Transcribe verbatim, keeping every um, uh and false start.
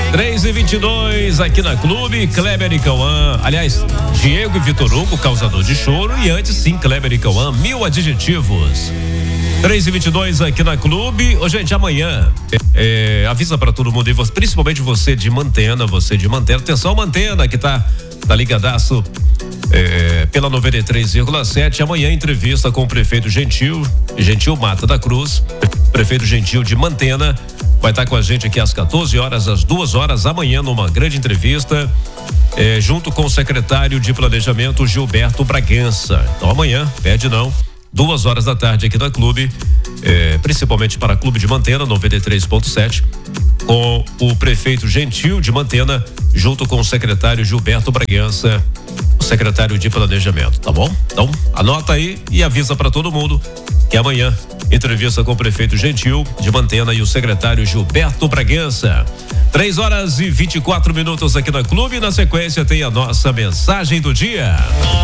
três e vinte e dois aqui na Clube, Kleber e Cauã. Aliás, Diego e Vitor Hugo, causador de choro. E antes, sim, Kleber e Cauã, mil adjetivos. três e vinte e dois aqui na Clube. Ô, gente, amanhã, é, é, avisa pra todo mundo, e você, principalmente você de Mantena, você de Mantena. Atenção, Mantena, que tá, tá ligadaço é, pela noventa e três vírgula sete. Amanhã, entrevista com o prefeito Gentil, Gentil Mata da Cruz, prefeito Gentil de Mantena. Vai estar com a gente aqui às quatorze horas, às duas horas, amanhã, numa grande entrevista, é, junto com o secretário de Planejamento, Gilberto Bragança. Então, amanhã, pede não. Duas horas da tarde aqui na Clube, eh, principalmente para Clube de Mantena, noventa e três ponto sete, com o prefeito Gentil de Mantena, junto com o secretário Gilberto Bragança, o secretário de Planejamento, tá bom? Então, anota aí e avisa para todo mundo que amanhã, entrevista com o prefeito Gentil de Mantena e o secretário Gilberto Bragança. Três horas e vinte e quatro minutos aqui na Clube. Na sequência tem a nossa mensagem do dia.